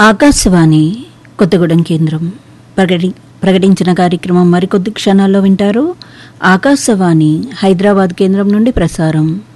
ఆకాశవాణి కొత్తగూడెం కేంద్రం ప్రకటించిన కార్యక్రమం మరికొద్ది క్షణాల్లో వింటారు. ఆకాశవాణి హైదరాబాద్ కేంద్రం నుండి ప్రసారం.